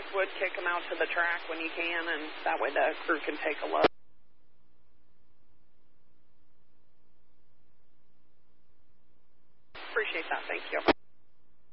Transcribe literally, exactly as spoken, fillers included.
would kick them out to the track when you can, and that way the crew can take a look. Appreciate that. Thank you.